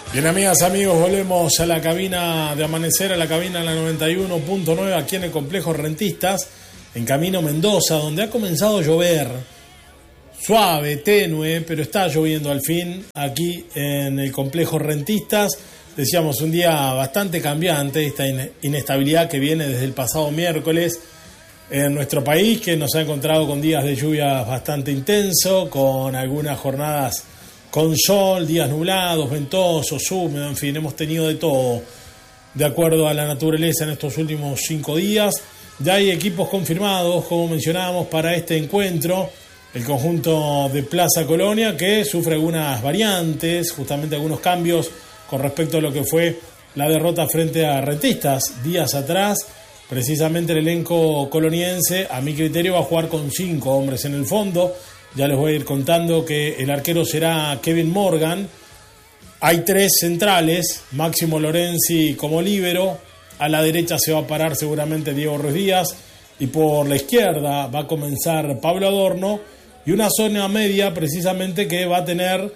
Bien, amigas, amigos, volvemos a la cabina de Amanecer, a la cabina la 91.9 aquí en el Complejo Rentistas, en Camino Mendoza, donde ha comenzado a llover, suave, tenue, pero está lloviendo al fin aquí en el Complejo Rentistas. Decíamos, un día bastante cambiante, esta inestabilidad que viene desde el pasado miércoles en nuestro país, que nos ha encontrado con días de lluvia bastante intensos, con algunas jornadas con sol, días nublados, ventosos, húmedos, en fin, hemos tenido de todo, de acuerdo a la naturaleza en estos últimos 5 días. Ya hay equipos confirmados, como mencionábamos, para este encuentro. El conjunto de Plaza Colonia, que sufre algunas variantes, justamente algunos cambios con respecto a lo que fue la derrota frente a Rentistas días atrás. Precisamente el elenco coloniense, a mi criterio, va a jugar con 5 hombres en el fondo. Ya les voy a ir contando que el arquero será Kevin Morgan. Hay 3 centrales, Máximo Lorenzi como líbero. A la derecha se va a parar seguramente Diego Ruiz Díaz. Y por la izquierda va a comenzar Pablo Adorno. Y una zona media precisamente que va a tener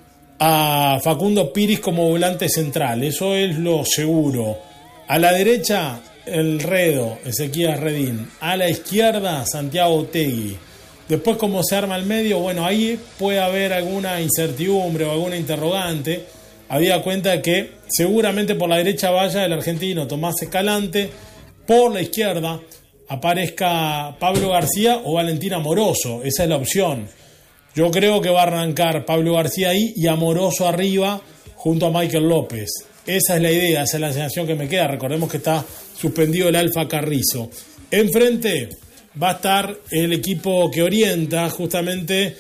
a Facundo Piris como volante central. Eso es lo seguro. A la derecha, el Redo, Ezequiel Redín. A la izquierda, Santiago Otegui. Después, cómo se arma el medio, bueno, ahí puede haber alguna incertidumbre o alguna interrogante. Había cuenta de que seguramente por la derecha vaya el argentino Tomás Escalante. Por la izquierda aparezca Pablo García o Valentín Amoroso. Esa es la opción. Yo creo que va a arrancar Pablo García ahí y Amoroso arriba junto a Michael López. Esa es la idea, esa es la sensación que me queda. Recordemos que está suspendido el Alfa Carrizo. Enfrente va a estar el equipo que orienta justamente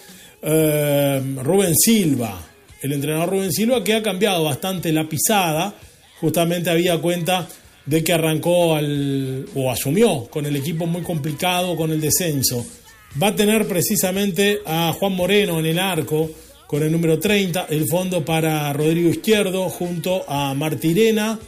Rubén Silva. El entrenador Rubén Silva, que ha cambiado bastante la pisada. Justamente había cuenta de que arrancó o asumió con el equipo muy complicado con el descenso. Va a tener precisamente a Juan Moreno en el arco con el número 30. El fondo para Rodrigo Izquierdo junto a Martirena,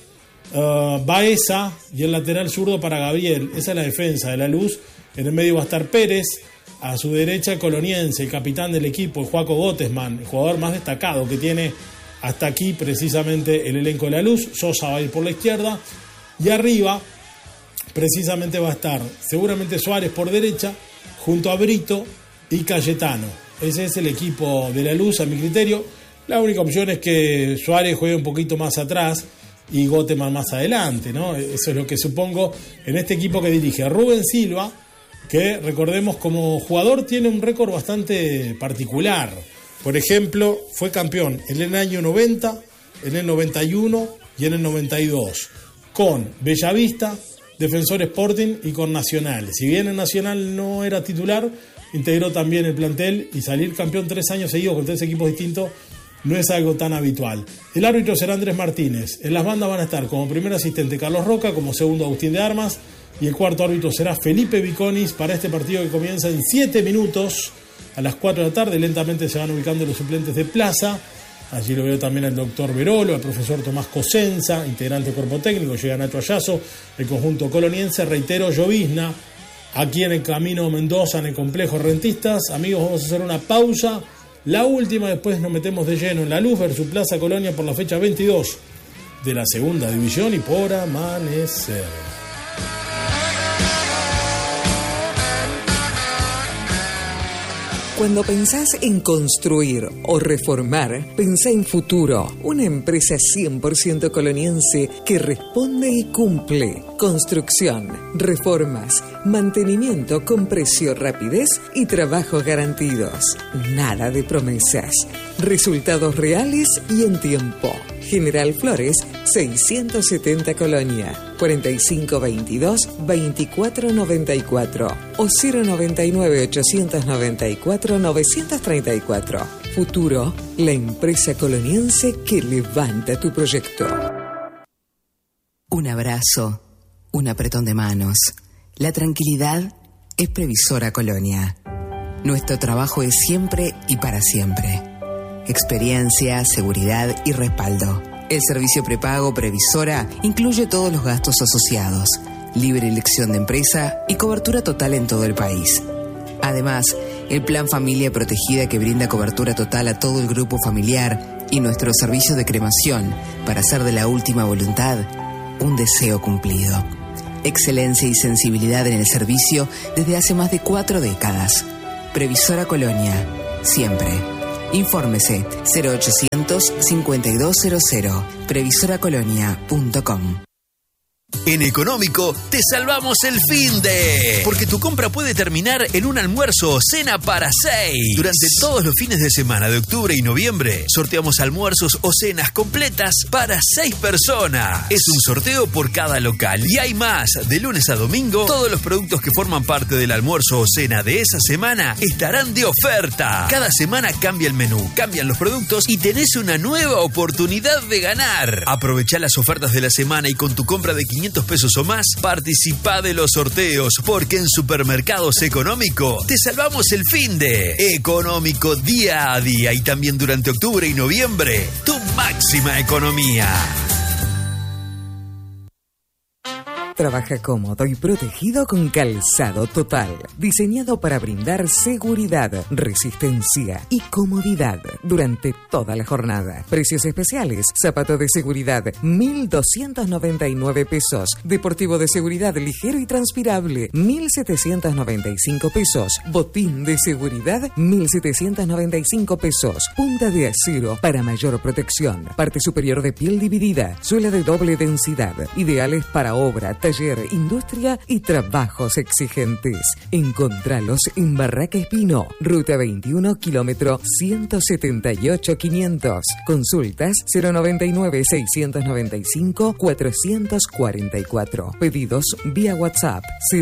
Baeza y el lateral zurdo para Gabriel. Esa es la defensa de La Luz. En el medio va a estar Pérez, a su derecha el coloniense, el capitán del equipo, el Joaco Gottesman, el jugador más destacado que tiene hasta aquí precisamente el elenco de La Luz. Sosa va a ir por la izquierda y arriba precisamente va a estar seguramente Suárez por derecha junto a Brito y Cayetano. Ese es el equipo de La Luz a mi criterio. La única opción es que Suárez juegue un poquito más atrás y Gottesman más adelante, ¿no? Eso es lo que supongo en este equipo que dirige Rubén Silva, que recordemos como jugador tiene un récord bastante particular. Por ejemplo, fue campeón en el año 90, en el 91 y en el 92, con Bellavista, Defensor Sporting y con Nacional. Si bien en Nacional no era titular, integró también el plantel, y salir campeón 3 años seguidos con 3 equipos distintos no es algo tan habitual. El árbitro será Andrés Martínez. En las bandas van a estar como primer asistente Carlos Roca, como segundo Agustín de Armas, y el cuarto árbitro será Felipe Viconis para este partido que comienza en 7 minutos a las 4 de la tarde. Lentamente se van ubicando los suplentes de Plaza. Allí lo veo también al doctor Verolo, al profesor Tomás Cosenza, integrante del cuerpo técnico. Llega Nacho Ayazo, el conjunto coloniense. Reitero, llovizna aquí en el Camino Mendoza, en el Complejo Rentistas. Amigos, vamos a hacer una pausa. La última, después nos metemos de lleno en La Luz versus Plaza Colonia por la fecha 22 de la segunda división y por Amanecer. Cuando pensás en construir o reformar, pensá en Futuro, una empresa 100% coloniense que responde y cumple. Construcción, reformas, mantenimiento con precio, rapidez y trabajos garantidos. Nada de promesas. Resultados reales y en tiempo. General Flores, 670 Colonia, 4522-2494 o 099-894-934. Futuro, la empresa coloniense que levanta tu proyecto. Un abrazo, un apretón de manos. La tranquilidad es Previsora Colonia. Nuestro trabajo es siempre y para siempre. Experiencia, seguridad y respaldo. El servicio prepago Previsora incluye todos los gastos asociados, libre elección de empresa y cobertura total en todo el país. Además, el Plan Familia Protegida que brinda cobertura total a todo el grupo familiar y nuestro servicio de cremación para hacer de la última voluntad un deseo cumplido. Excelencia y sensibilidad en el servicio desde hace más de 4 décadas. Previsora Colonia, siempre. Infórmese 0800 5200 previsoracolonia.com. En Económico te salvamos el finde, porque tu compra puede terminar en un almuerzo o cena para 6. Durante todos los fines de semana de octubre y noviembre sorteamos almuerzos o cenas completas para 6 personas. Es un sorteo por cada local y hay más. De lunes a domingo, todos los productos que forman parte del almuerzo o cena de esa semana estarán de oferta. Cada semana cambia el menú, cambian los productos y tenés una nueva oportunidad de ganar. Aprovechá las ofertas de la semana y con tu compra de 500 pesos o más, participá de los sorteos, porque en Supermercados Económico te salvamos el finde. Económico día a día y también durante octubre y noviembre, tu máxima economía. Trabaja cómodo y protegido con Calzado Total, diseñado para brindar seguridad, resistencia y comodidad durante toda la jornada. Precios especiales: zapato de seguridad 1.299 pesos, deportivo de seguridad ligero y transpirable 1.795 pesos, botín de seguridad 1.795 pesos, punta de acero para mayor protección, parte superior de piel dividida, suela de doble densidad, ideales para obra, taller, industria y trabajos exigentes. Encontralos en Barraca Espino, Ruta 21, kilómetro 178-500. Consultas 099-695-444. Pedidos vía WhatsApp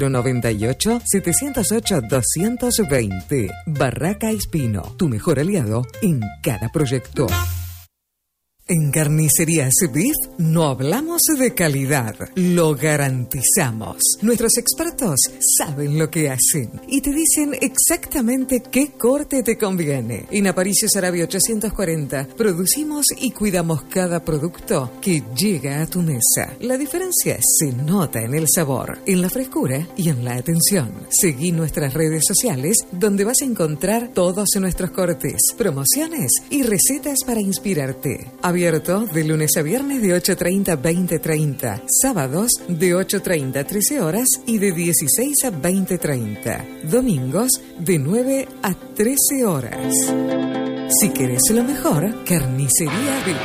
098-708-220. Barraca Espino, tu mejor aliado en cada proyecto. En Carnicerías Beef no hablamos de calidad, lo garantizamos. Nuestros expertos saben lo que hacen y te dicen exactamente qué corte te conviene. En Aparicio Sarabia 840 producimos y cuidamos cada producto que llega a tu mesa. La diferencia se nota en el sabor, en la frescura y en la atención. Seguí nuestras redes sociales, donde vas a encontrar todos nuestros cortes, promociones y recetas para inspirarte. Abierto de lunes a viernes de 8:30 a 20:30, sábados de 8:30 a 13 horas y de 16 a 20:30, domingos de 9 a 13 horas. Si querés lo mejor, Carnicería Beef.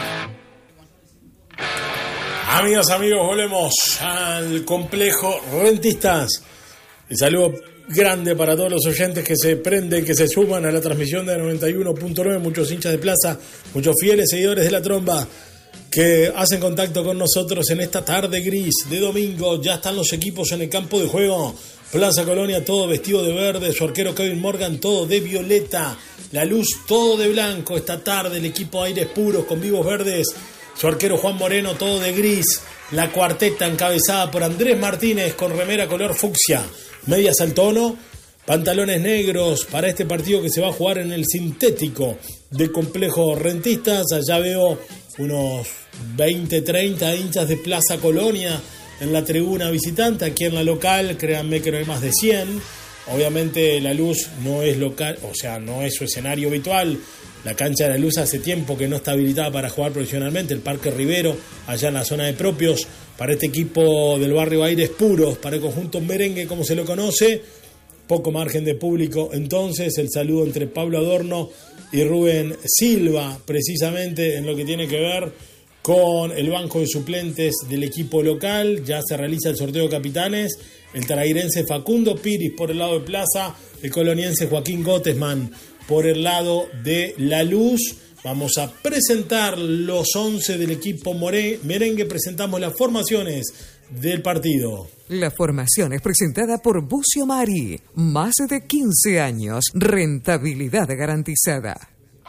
Amigas, amigos, volvemos al complejo Rentistas. El saludo grande para todos los oyentes que se prenden, que se suman a la transmisión de 91.9, muchos hinchas de Plaza, muchos fieles seguidores de la Tromba que hacen contacto con nosotros en esta tarde gris de domingo. Ya están los equipos en el campo de juego. Plaza Colonia todo vestido de verde, su arquero Kevin Morgan todo de violeta, La Luz todo de blanco. Esta tarde el equipo Aires Puros con vivos verdes, su arquero Juan Moreno todo de gris, la cuarteta encabezada por Andrés Martínez con remera color fucsia, medias al tono, pantalones negros para este partido que se va a jugar en el sintético del complejo Rentistas. Allá veo unos 20-30 hinchas de Plaza Colonia en la tribuna visitante. Aquí en la local, créanme que no hay más de 100. Obviamente La Luz no es local, o sea, no es su escenario habitual. La cancha de La Luz hace tiempo que no está habilitada para jugar profesionalmente. El Parque Rivero, allá en la zona de propios, para este equipo del barrio Aires Puros, para el conjunto merengue, como se lo conoce. Poco margen de público. Entonces, el saludo entre Pablo Adorno y Rubén Silva, precisamente en lo que tiene que ver con el banco de suplentes del equipo local. Ya se realiza el sorteo de capitanes. El tarairense Facundo Piris por el lado de Plaza, el coloniense Joaquín Gottesman por el lado de La Luz. Vamos a presentar los 11 del equipo merengue. Presentamos las formaciones del partido. La formación es presentada por Bucio Mari. Más de 15 años. Rentabilidad garantizada.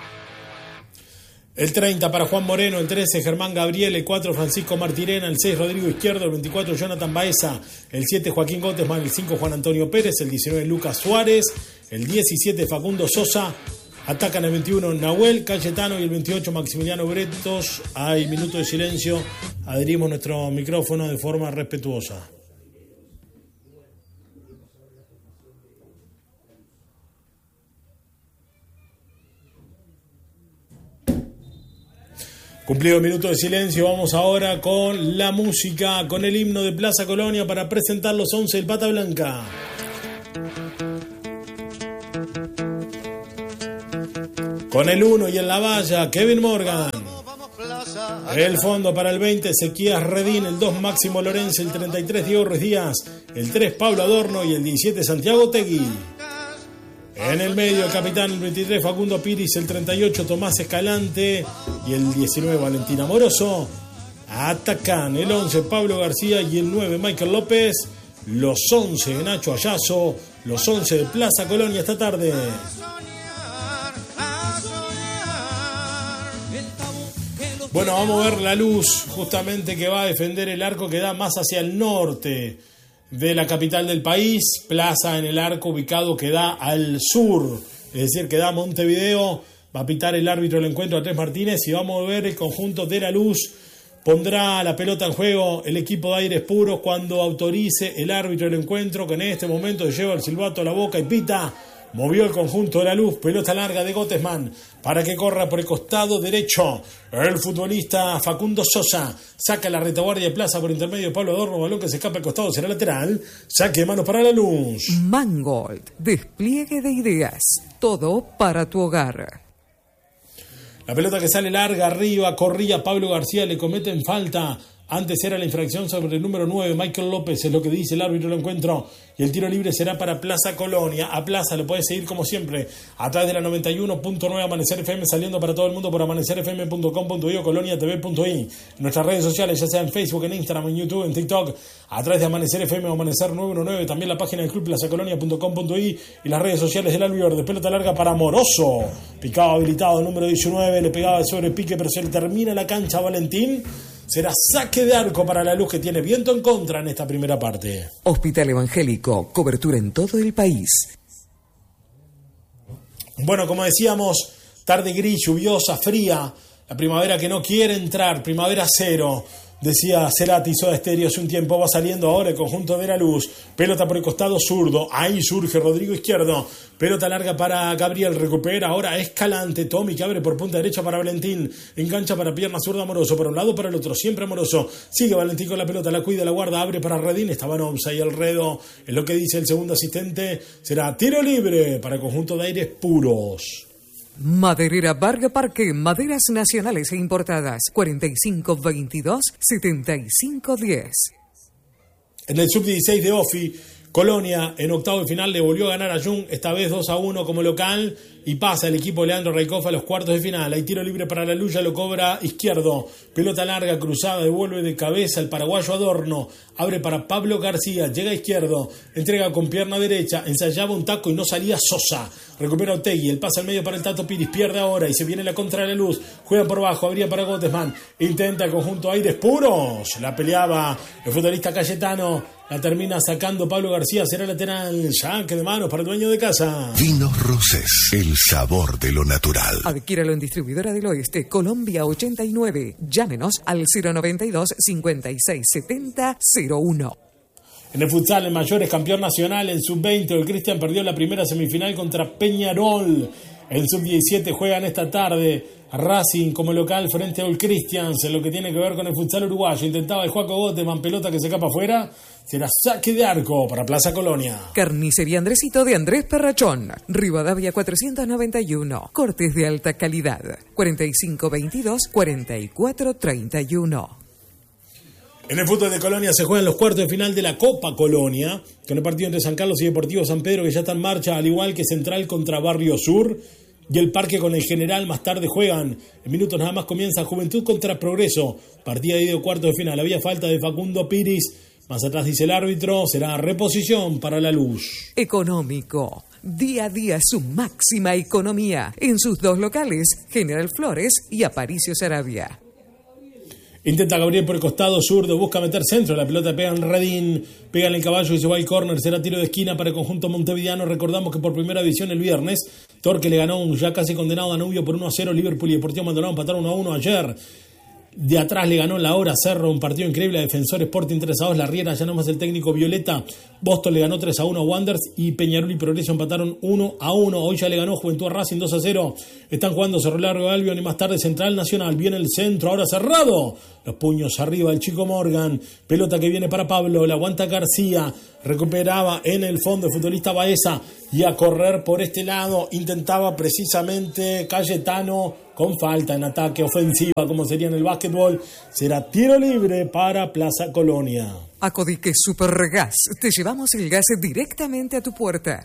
El 30 para Juan Moreno, el 13 Germán Gabriel, el 4 Francisco Martirena, el 6 Rodrigo Izquierdo, el 24 Jonathan Baeza, el 7 Joaquín Gottesman, el 5 Juan Antonio Pérez, el 19 Lucas Suárez, el 17 Facundo Sosa. Atacan el 21 Nahuel Cayetano y el 28 Maximiliano Bretos. Hay minuto de silencio. Adherimos nuestro micrófono de forma respetuosa. Cumplido el minuto de silencio, vamos ahora con la música, con el himno de Plaza Colonia para presentar los 11 del Pata Blanca. Con el 1 y en la valla, Kevin Morgan. El fondo para el 20, Ezequías Redín. El 2, Máximo Lorenzo. El 33, Diego Ruiz Díaz. El 3, Pablo Adorno. Y el 17, Santiago Tegui. En el medio, el capitán. El 23, Facundo Piris. El 38, Tomás Escalante. Y el 19, Valentín Amoroso. Atacan el 11, Pablo García. Y el 9, Michael López. Los 11, Nacho Ayazo. Los 11 de Plaza Colonia esta tarde. Bueno, vamos a ver la luz justamente que va a defender el arco que da más hacia el norte de la capital del país. Plaza en el arco ubicado que da al sur, es decir, que da a Montevideo. Va a pitar el árbitro del encuentro, Andrés Martínez, y vamos a ver el conjunto de la luz. Pondrá la pelota en juego el equipo de Aires Puros cuando autorice el árbitro del encuentro, que en este momento lleva el silbato a la boca y pita. Movió el conjunto de la luz, pelota larga de Gottesman para que corra por el costado derecho. El futbolista Facundo Sosa saca la retaguardia de Plaza por intermedio de Pablo Adorno, balón que se escapa al costado, será lateral. Saque de manos para la luz. Mangold, despliegue de ideas, todo para tu hogar. La pelota que sale larga arriba, corría Pablo García, le cometen falta. Antes era la infracción sobre el número 9, Michael López, es lo que dice el árbitro del encuentro. Y el tiro libre será para Plaza Colonia. A Plaza lo puedes seguir como siempre a través de la 91.9 Amanecer FM, saliendo para todo el mundo por amanecerfm.com.i o coloniatv.i. Nuestras redes sociales, ya sea en Facebook, en Instagram, en YouTube, en TikTok, a través de Amanecer FM o Amanecer 919. También la página del club plazacolonia.com.i y las redes sociales del Albior. De pelota larga para Moroso. Picado habilitado, número 19. Le pegaba sobre pique, pero se le termina la cancha a Valentín. Será saque de arco para la luz, que tiene viento en contra en esta primera parte. Hospital Evangélico, cobertura en todo el país. Bueno, como decíamos, tarde gris, lluviosa, fría. La primavera que no quiere entrar, primavera cero. Decía Cerati, Soda Stereo, hace un tiempo, va saliendo ahora el conjunto de la luz. Pelota por el costado zurdo, ahí surge Rodrigo Izquierdo. Pelota larga para Gabriel, recupera ahora Escalante. Tommy que abre por punta derecha para Valentín. Engancha para pierna zurda Amoroso, por un lado para el otro, siempre Amoroso. Sigue Valentín con la pelota, la cuida, la guarda, abre para Redín. Estaba Nomsa y Alredo. Es lo que dice el segundo asistente. Será tiro libre para el conjunto de Aires Puros. Maderera Varga Parque, maderas nacionales e importadas, 4522-7510. En el sub-16 de Ofi, Colonia en octavo de final le volvió a ganar a Jung, esta vez 2-1 como local, y pasa el equipo de Leandro Raikoff a los cuartos de final. Hay tiro libre para la Luya, lo cobra Izquierdo. Pelota larga, cruzada, devuelve de cabeza el paraguayo Adorno. Abre para Pablo García, llega a Izquierdo, entrega con pierna derecha, ensayaba un taco y no salía Sosa. Recupera Otegui, el pase al medio para el Tato Piris, pierde ahora y se viene la contra de la luz. Juega por bajo, abría para Gottesman. Intenta el conjunto Aires Puros. La peleaba el futbolista Cayetano. La termina sacando Pablo García, será lateral. Saque de manos para el dueño de casa. Vinos Roses, el sabor de lo natural. Adquiéralo en Distribuidora del Oeste, Colombia 89. Llámenos al 092-5670-01. En el futsal, el Mayores, campeón nacional en sub-20. El Cristian perdió la primera semifinal contra Peñarol. En sub-17 juegan esta tarde Racing como local frente a All Christians, en lo que tiene que ver con el futsal uruguayo. Intentaba el Joaco Gottesman, pelota que se escapa afuera. Será saque de arco para Plaza Colonia. Carnicería Andresito de Andrés Perrachón, Rivadavia 491. Cortes de alta calidad. 4522-4431. En el fútbol de Colonia se juegan los cuartos de final de la Copa Colonia, con el partido entre San Carlos y Deportivo San Pedro, que ya está en marcha, al igual que Central contra Barrio Sur, y el Parque con el General. Más tarde juegan, en minutos nada más comienza Juventud contra Progreso, partida de cuartos de final. Había falta de Facundo Piris, más atrás dice el árbitro, será reposición para la Luz. Económico, día a día su máxima economía, en sus dos locales, General Flores y Aparicio Saravia. Intenta Gabriel por el costado zurdo, busca meter centro, la pelota pega en Redín, pega en el caballo y se va al córner, será tiro de esquina para el conjunto montevideano. Recordamos que por primera división el viernes, Torque le ganó un ya casi condenado Danubio por 1-0, Liverpool y Deportivo Maldonado empataron 1-1 ayer. De atrás le ganó la hora Cerro, un partido increíble a Defensor Sporting 3-2, La Riera ya nomás el técnico Violeta, Boston le ganó 3-1 a Wanderers y Peñarol y Progreso empataron 1-1, hoy ya le ganó Juventud a Racing 2-0, están jugando Cerro Largo, Albion y más tarde Central Nacional, viene el centro, ahora cerrado, los puños arriba el chico Morgan, pelota que viene para Pablo, la aguanta García, recuperaba en el fondo el futbolista Baeza y a correr por este lado intentaba precisamente Cayetano con falta en ataque ofensiva como sería en el básquetbol, será tiro libre para Plaza Colonia. Acodique Supergas, te llevamos el gas directamente a tu puerta,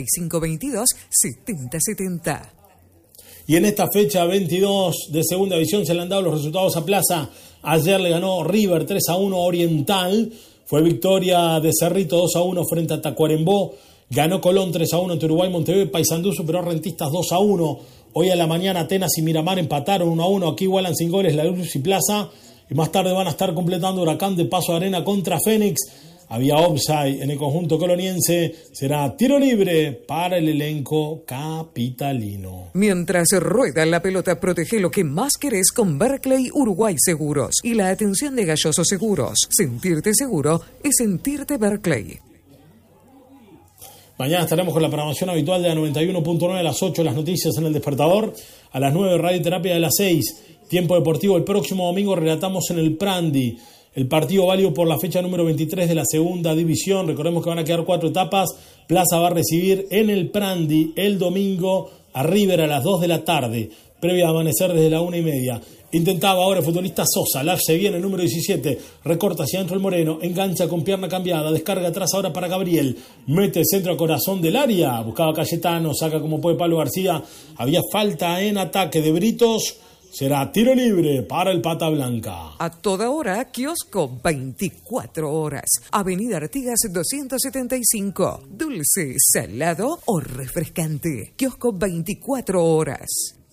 4522-7070. Y en esta fecha 22 de segunda división se le han dado los resultados a Plaza. Ayer le ganó River 3-1 a Oriental, fue victoria de Cerrito 2-1 frente a Tacuarembó, ganó Colón 3-1 ante Uruguay Montevideo, Paysandú superó a Rentistas 2-1. Hoy a la mañana Atenas y Miramar empataron 1-1, aquí igualan sin goles La Luz y Plaza, y más tarde van a estar completando Huracán de Paso de Arena contra Fénix. Había offside en el conjunto coloniense, será tiro libre para el elenco capitalino. Mientras rueda la pelota, protege lo que más querés con Barclay Uruguay Seguros y la atención de Galloso Seguros. Sentirte seguro es sentirte Barclay. Mañana estaremos con la programación habitual de la 91.9 a las 8, las noticias en El Despertador, a las 9 radioterapia de las 6, tiempo deportivo. El próximo domingo relatamos en el Prandi, el partido válido por la fecha número 23 de la segunda división. Recordemos que van a quedar 4 etapas. Plaza va a recibir en el Prandi el domingo a River a las 2 de la tarde, previa a amanecer desde la 1:30. Intentaba ahora el futbolista Sosa, la se viene el número 17, recorta hacia adentro el Moreno, engancha con pierna cambiada, descarga atrás ahora para Gabriel, mete el centro al corazón del área, buscaba Cayetano, saca como puede Pablo García, había falta en ataque de Britos, será tiro libre para el Pata Blanca. A toda hora, kiosco 24 horas, Avenida Artigas 275, dulce, salado o refrescante, kiosco 24 horas.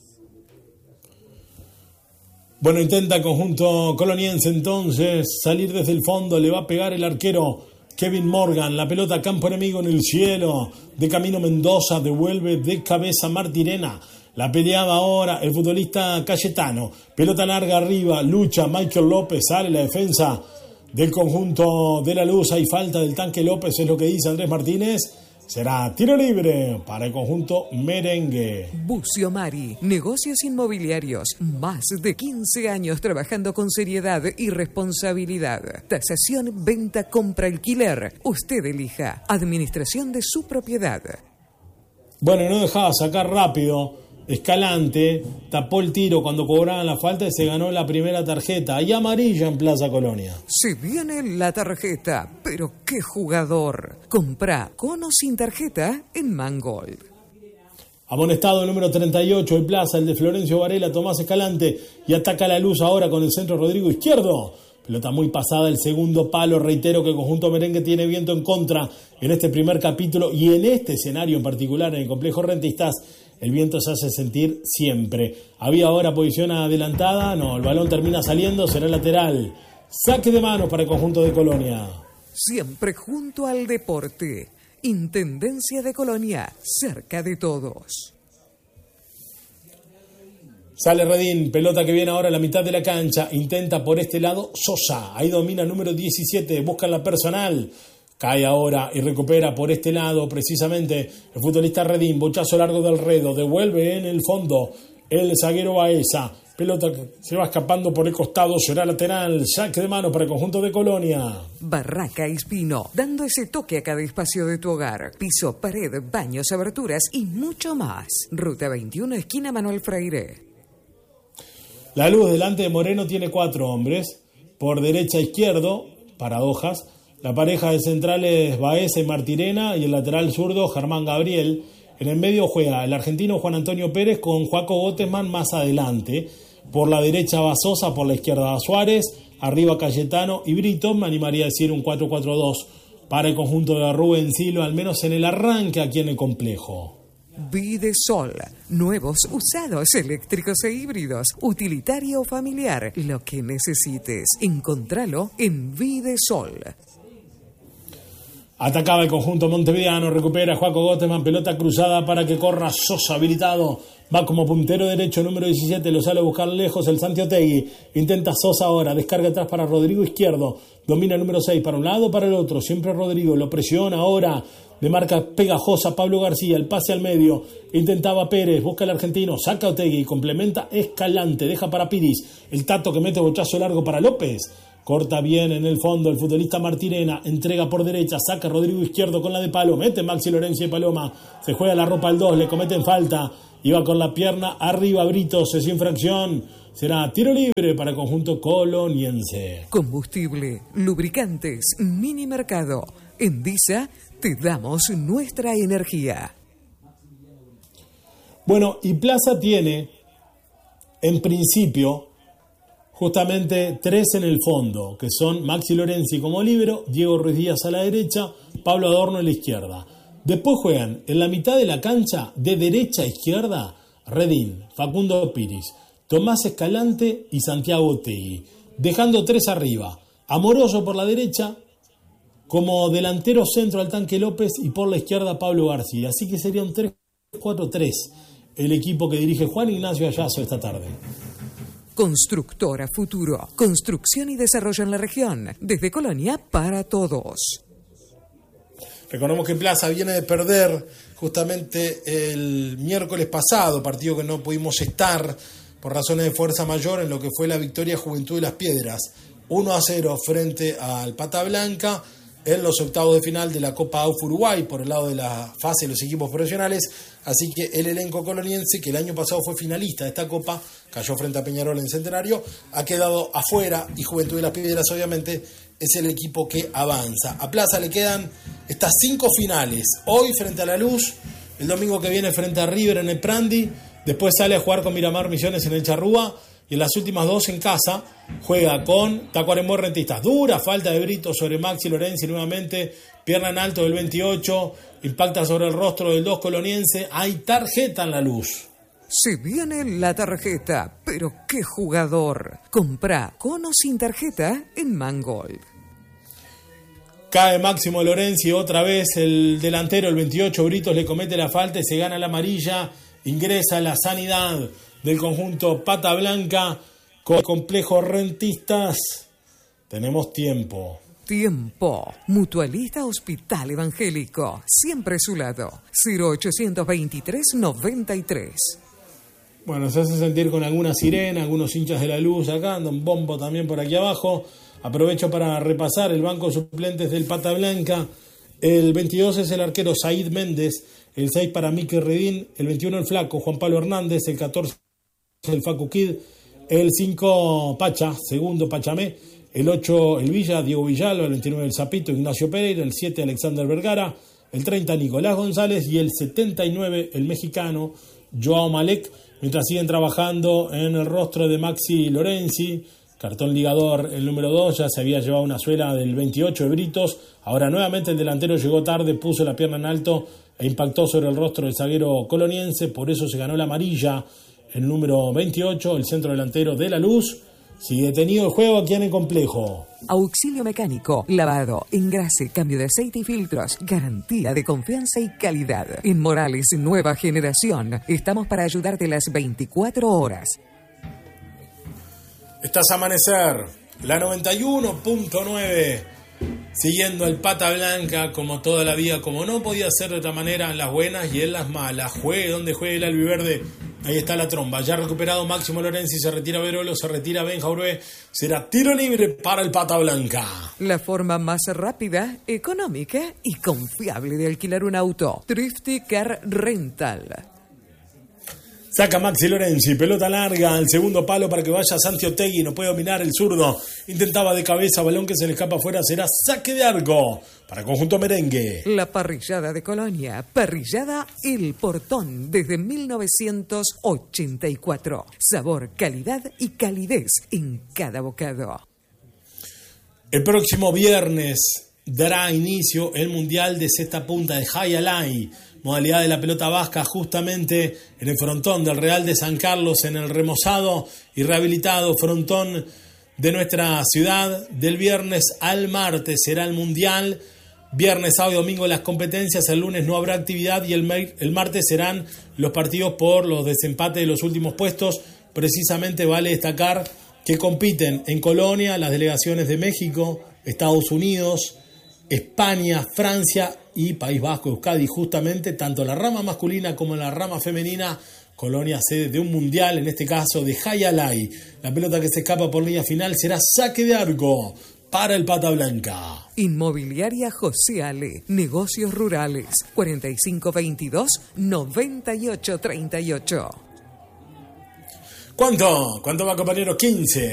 Bueno, intenta el conjunto coloniense entonces salir desde el fondo, le va a pegar el arquero Kevin Morgan, la pelota campo enemigo en el cielo, de camino Mendoza, devuelve de cabeza Martirena, la peleaba ahora el futbolista Cayetano, pelota larga arriba, lucha Michael López, sale la defensa del conjunto de La Luz, hay falta del tanque López, es lo que dice Andrés Martínez. Será tiro libre para el conjunto merengue. Bucio Mari, negocios inmobiliarios, más de 15 años trabajando con seriedad y responsabilidad. Tasación, venta, compra, alquiler. Usted elija. Administración de su propiedad. Bueno, no dejaba sacar rápido. Escalante tapó el tiro cuando cobraban la falta y se ganó la primera tarjeta. Hay amarilla en Plaza Colonia. Se viene la tarjeta, pero qué jugador. Compra con o sin tarjeta en Mangold. Amonestado el número 38 de Plaza, el de Florencio Varela, Tomás Escalante, y ataca La Luz ahora con el centro Rodrigo Izquierdo. Pelota muy pasada, el segundo palo. Reitero que el conjunto merengue tiene viento en contra en este primer capítulo y en este escenario en particular, en el complejo Rentistas. El viento se hace sentir siempre. Había ahora posición adelantada. No, el balón termina saliendo. Será lateral. Saque de manos para el conjunto de Colonia. Siempre junto al deporte. Intendencia de Colonia. Cerca de todos. Sale Redín. Pelota que viene ahora a la mitad de la cancha. Intenta por este lado Sosa. Ahí domina el número 17. Busca la personal. Cae ahora y recupera por este lado precisamente el futbolista Redín, bochazo largo del Redo, devuelve en el fondo el zaguero Baeza, pelota que se va escapando por el costado, será lateral, saque de mano para el conjunto de Colonia. Barraca Espino, dando ese toque a cada espacio de tu hogar, piso, pared, baños, aberturas y mucho más. Ruta 21, esquina Manuel Freire. La Luz delante de Moreno tiene 4 hombres, por derecha a izquierdo, paradojas. La pareja de centrales Baeza y Martirena y el lateral zurdo Germán Gabriel. En el medio juega el argentino Juan Antonio Pérez con Joaco Gottesman más adelante. Por la derecha va Sosa, por la izquierda va Suárez, arriba Cayetano y Brito. Me animaría a decir un 4-4-2 para el conjunto de Rubén Silva, al menos en el arranque aquí en el complejo. Videsol, nuevos, usados, eléctricos e híbridos, utilitario o familiar, lo que necesites, encontralo en Videsol. Atacaba el conjunto montevideano, recupera Joaco Goteman, pelota cruzada para que corra Sosa, habilitado. Va como puntero derecho, número 17, lo sale a buscar lejos el Santiotegui. Intenta Sosa ahora, descarga atrás para Rodrigo Izquierdo. Domina el número 6, para un lado, para el otro. Siempre Rodrigo, lo presiona ahora. De marca pegajosa Pablo García, el pase al medio. Intentaba Pérez, busca el argentino, saca Otegui, complementa Escalante, deja para Piris. El Tato que mete bochazo largo para López. Corta bien en el fondo el futbolista Martirena, entrega por derecha, saca Rodrigo Izquierdo con la de palo, mete Maxi Lorenzi de Paloma, se juega la ropa al 2, le cometen falta, iba con la pierna arriba Britos, es infracción, será tiro libre para el conjunto coloniense. Combustible, lubricantes, mini mercado. En Disa te damos nuestra energía. Bueno, y Plaza tiene, en principio, justamente 3 en el fondo, que son Maxi Lorenzi como líbero, Diego Ruiz Díaz a la derecha, Pablo Adorno a la izquierda. Después juegan en la mitad de la cancha, de derecha a izquierda, Redín, Facundo Piris, Tomás Escalante y Santiago Otegui, dejando 3 arriba, Amoroso por la derecha, como delantero centro al Tanque López y por la izquierda Pablo García. Así que sería un 3-4-3 el equipo que dirige Juan Ignacio Ayazo esta tarde. Constructora Futuro. Construcción y desarrollo en la región. Desde Colonia para todos. Recordemos que Plaza viene de perder justamente el miércoles pasado, partido que no pudimos estar por razones de fuerza mayor en lo que fue la victoria Juventud de las Piedras. 1-0 frente al Pata Blanca en los octavos de final de la Copa AUF Uruguay por el lado de la fase de los equipos profesionales. Así que el elenco coloniense, que el año pasado fue finalista de esta Copa, cayó frente a Peñarol en Centenario, ha quedado afuera y Juventud de las Piedras obviamente es el equipo que avanza. A Plaza le quedan estas 5 finales, hoy frente a La Luz, el domingo que viene frente a River en el Prandi, después sale a jugar con Miramar Misiones en el Charrúa y en las últimas 2 en casa juega con Tacuarembó Rentistas. Dura falta de Brito sobre Maxi Lorenzi nuevamente, pierna en alto del 28, impacta sobre el rostro del 2 coloniense, hay tarjeta en La Luz. Se viene la tarjeta, pero qué jugador. Compra con o sin tarjeta en Mangold. Cae Máximo Lorenzi otra vez, el delantero, el 28, Britos le comete la falta y se gana la amarilla, ingresa la sanidad del conjunto Pata Blanca con el complejo Rentistas. Tenemos tiempo. Tiempo. Mutualista Hospital Evangélico. Siempre a su lado. 0823-93. Bueno, se hace sentir con alguna sirena, algunos hinchas de La Luz acá, anda un bombo también por aquí abajo. Aprovecho para repasar el banco de suplentes del Pata Blanca. El 22 es el arquero Said Méndez, el 6 para Mickey Redín, el 21 el flaco Juan Pablo Hernández, el 14 el Facu Kid, el 5 Pacha, segundo Pachamé, el 8 el Villa, Diego Villalba, el 29 el Zapito, Ignacio Pereira, el 7 Alexander Vergara, el 30 Nicolás González y el 79 el mexicano Joao Malek, mientras siguen trabajando en el rostro de Maxi Lorenzi. Cartón ligador, el número 2, ya se había llevado una suela del 28 de Britos. Ahora nuevamente el delantero llegó tarde, puso la pierna en alto e impactó sobre el rostro del zaguero coloniense. Por eso se ganó la amarilla, el número 28, el centro delantero de La Luz. Sigue detenido el juego aquí en el complejo. Auxilio mecánico, lavado, engrase, cambio de aceite y filtros. Garantía de confianza y calidad. En Morales, nueva generación. Estamos para ayudarte las 24 horas. Estás a Amanecer, la 91.9, siguiendo el Pata Blanca como toda la vida, como no podía ser de otra manera, en las buenas y en las malas. Juegue donde juegue el albiverde, ahí está la tromba. Ya recuperado Máximo Lorenzi, se retira Verolo, se retira Ben Jauré, será tiro libre para el Pata Blanca. La forma más rápida, económica y confiable de alquilar un auto. Thrifty Car Rental. Saca Maxi Lorenzi, pelota larga al segundo palo para que vaya Santi Otegui, no puede dominar el zurdo, intentaba de cabeza, balón que se le escapa afuera, será saque de arco para el conjunto merengue. La parrillada de Colonia, parrillada El Portón, desde 1984. Sabor, calidad y calidez en cada bocado. El próximo viernes dará inicio el Mundial de Cesta Punta de High Alay, modalidad de la pelota vasca, justamente en el frontón del Real de San Carlos, en el remozado y rehabilitado frontón de nuestra ciudad. Del viernes al martes será el Mundial. Viernes, sábado y domingo las competencias, el lunes no habrá actividad y el martes serán los partidos por los desempates de los últimos puestos. Precisamente vale destacar que compiten en Colonia las delegaciones de México, Estados Unidos, España, Francia y País Vasco, Euskadi. Justamente tanto la rama masculina como la rama femenina, Colonia sede de un mundial, en este caso de Hayalay. La pelota que se escapa por línea final será saque de arco para el Pata Blanca. Inmobiliaria José Ale, negocios rurales, 4522-9838. ¿Cuánto? ¿Cuánto va, compañero? 15.